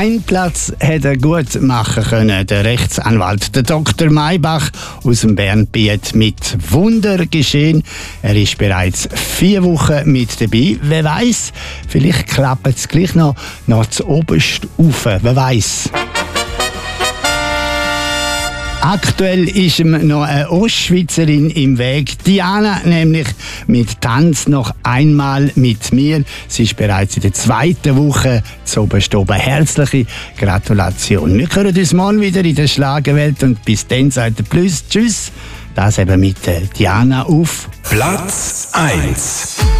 Ein Platz hätte er gut machen können, der Rechtsanwalt, der Dr. Maybach aus dem Bernbiet mit Wunder geschehen. Er ist bereits 4 Wochen mit dabei. Wer weiß, vielleicht klappt es gleich noch zuoberst rauf. Wer weiß. Aktuell ist ihm noch eine Ostschweizerin im Weg. Diana nämlich mit Tanz noch einmal mit mir. Sie ist bereits in der 2. Woche zuoberst oben. Herzliche Gratulation. Wir hören uns morgen wieder in der Schlagerwelt und bis dann sagt der Plus. Tschüss. Das eben mit Diana auf Platz 1.